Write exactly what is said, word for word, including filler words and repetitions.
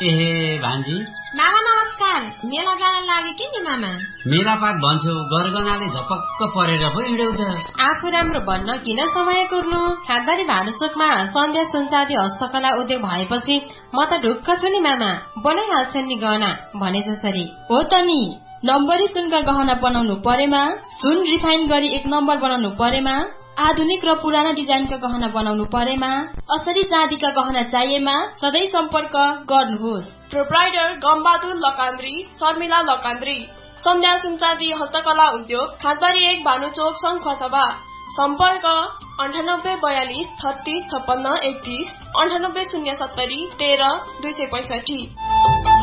एहे भान्जी, मामा नमस्कार। मेला जान लागे कि नि मामा? मेरा पात भन्छौ, गरगनाले झपक्क परेर पो हिँड्यौ त। आफू राम्रो भन्न किन समय कुर्नु? खादबारी भानुचोकमा सन्ध्या सुनचाँदी हस्तकला उद्योग भएपछि म त ढुक्क छु नि मामा। बनाइहाल्छन् नि गहना भने जसरी। हो त नि, नम्बरी सुनका गहना बनाउनु परेमा, सुन रिफाइन गरी एक नम्बर बनाउनु परेमा, आधुनिक र पुराना डिजाइनका गहना बनाउनु परेमा, असली चाँदीका गहना चाहिएमा सधैँ सम्पर्क गर्नुहोस्। प्रोप्राइटर गम्बहादुर लकान्द्री, शर्मिला लकान्द्री, सन्ध्या सुनचाँदी हस्तकला उद्योग, खादबारी एक, भानुचोक, सङ्खुवासभा। सम्पर्क अन्ठानब्बे बयालिस छत्तीस छप्पन्न एकतीस, अन्ठानब्बे शून्य सत्तरी तेह्र दुई सय पैसठी।